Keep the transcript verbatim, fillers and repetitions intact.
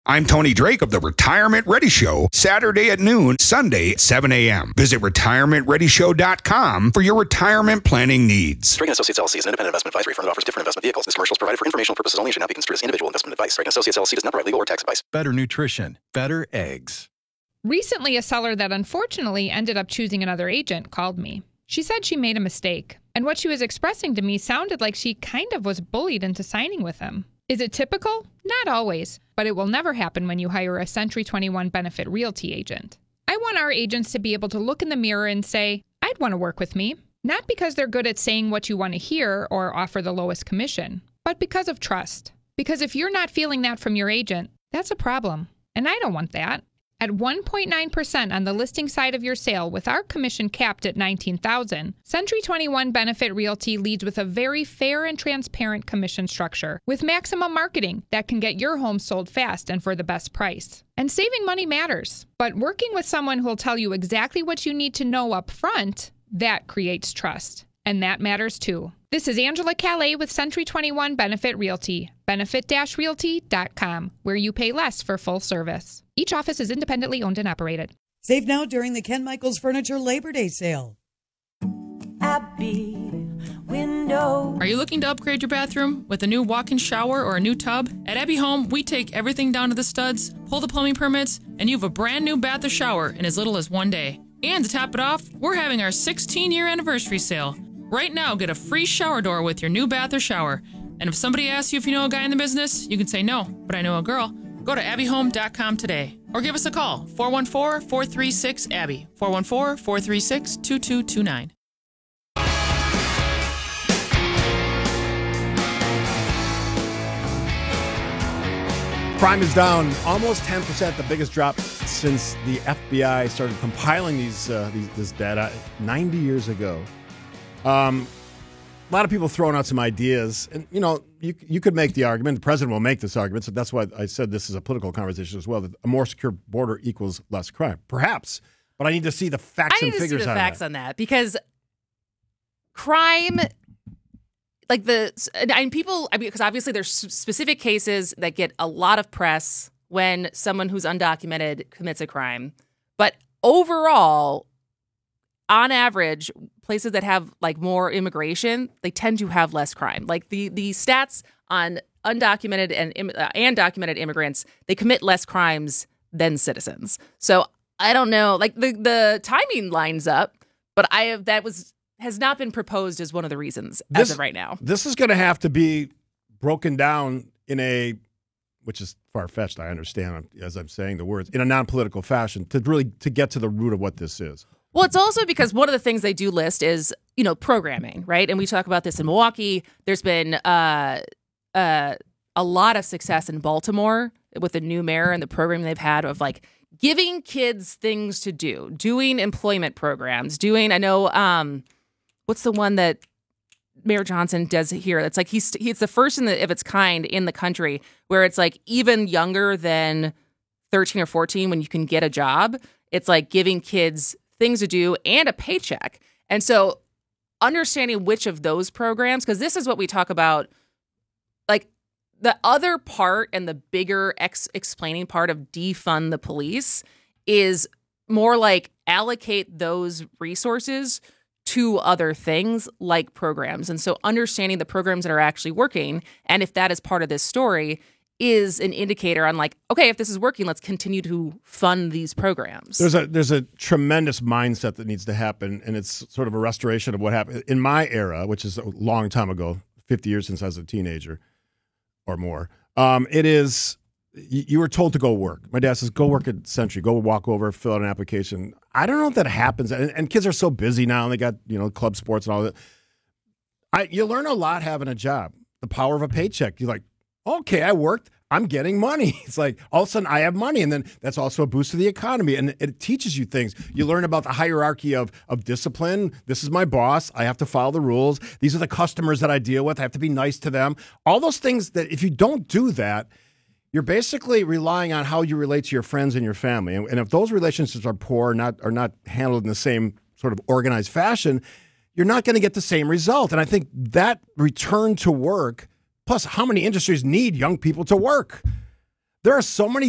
I'm Tony Drake of the Retirement Ready Show, Saturday at noon, Sunday at seven a.m. Visit retirement ready show dot com for your retirement planning needs. Drake and Associates L L C is an independent investment advisory firm that offers different investment vehicles. This commercial is provided for informational purposes only and should not be construed as individual investment advice. Drake and Associates L L C does not provide legal or tax advice. Better nutrition, better eggs. Recently, a seller that unfortunately ended up choosing another agent called me. She said she made a mistake, and what she was expressing to me sounded like she kind of was bullied into signing with him. Is it typical? Not always, but it will never happen when you hire a Century twenty-one Benefit Realty agent. I want our agents to be able to look in the mirror and say, I'd want to work with me. Not because they're good at saying what you want to hear or offer the lowest commission, but because of trust. Because if you're not feeling that from your agent, that's a problem. And I don't want that. At one point nine percent on the listing side of your sale with our commission capped at nineteen thousand dollars, Century twenty-one Benefit Realty leads with a very fair and transparent commission structure with maximum marketing that can get your home sold fast and for the best price. And saving money matters, but working with someone who'll tell you exactly what you need to know up front, that creates trust. And that matters too. This is Angela Calais with Century twenty-one Benefit Realty, benefit dash realty dot com, where you pay less for full service. Each office is independently owned and operated. Save now during the Ken Michaels Furniture Labor Day sale. Abby Window. Are you looking to upgrade your bathroom with a new walk-in shower or a new tub? At Abby Home, we take everything down to the studs, pull the plumbing permits, and you have a brand new bath or shower in as little as one day. And to top it off, we're having our sixteen-year anniversary sale. Right now, get a free shower door with your new bath or shower. And if somebody asks you if you know a guy in the business, you can say no, but I know a girl. Go to abby home dot com today or give us a call, four one four, four three six, A B B Y, four one four, four three six, two two two nine. Crime is down almost ten percent, the biggest drop since the F B I started compiling these, uh, these this data ninety years ago. Um, a lot of people throwing out some ideas, and you know, you you could make the argument. The president will make this argument, so that's why I said this is a political conversation as well. That a more secure border equals less crime, perhaps. But I need to see the facts and figures on that. I need to see the facts on that because crime, like the and people, I mean, because obviously there's specific cases that get a lot of press when someone who's undocumented commits a crime, but overall, on average, places that have like more immigration, they tend to have less crime. Like the the stats on undocumented and uh, and documented immigrants, they commit less crimes than citizens. So I don't know, like the the timing lines up, but I have that was has not been proposed as one of the reasons this, as of right now. This is going to have to be broken down in a, which is far-fetched, I understand as I'm saying the words, in a non-political fashion to really to get to the root of what this is. Well, it's also because one of the things they do list is, you know, programming, right? And we talk about this in Milwaukee. There's been uh, uh, a lot of success in Baltimore with the new mayor and the program they've had of like giving kids things to do, doing employment programs, doing, I know, um, what's the one that Mayor Johnson does here? That's like he's he's the first in the, of its kind in the country where it's like even younger than thirteen or fourteen when you can get a job. It's like giving kids things to do and a paycheck. And so understanding which of those programs, because this is what we talk about, like the other part and the bigger ex- explaining part of defund the police is more like allocate those resources to other things like programs. And so understanding the programs that are actually working, and if that is part of this story, is an indicator on like, okay, if this is working, let's continue to fund these programs. There's a there's a tremendous mindset that needs to happen, and it's sort of a restoration of what happened in my era, which is a long time ago, fifty years since I was a teenager or more. Um, it is, you, you were told to go work. My dad says, go work at Century, go walk over, fill out an application. I don't know if that happens, and, and kids are so busy now, and they got, you know, club sports and all that. I You learn a lot having a job, the power of a paycheck. You're like, okay, I worked. I'm getting money. It's like all of a sudden I have money, and then that's also a boost to the economy. And it teaches you things. You learn about the hierarchy of of discipline. This is my boss. I have to follow the rules. These are the customers that I deal with. I have to be nice to them. All those things that if you don't do that, you're basically relying on how you relate to your friends and your family. And, and if those relationships are poor, not are not handled in the same sort of organized fashion, you're not going to get the same result. And I think that return to work. Plus, how many industries need young people to work? There are so many